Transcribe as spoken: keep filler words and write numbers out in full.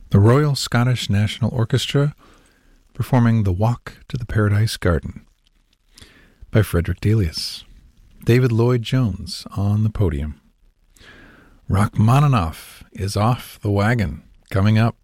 The Royal Scottish National Orchestra performing The Walk to the Paradise Garden by Frederick Delius. David Lloyd-Jones on the podium. Rachmaninoff is off the wagon. Coming up,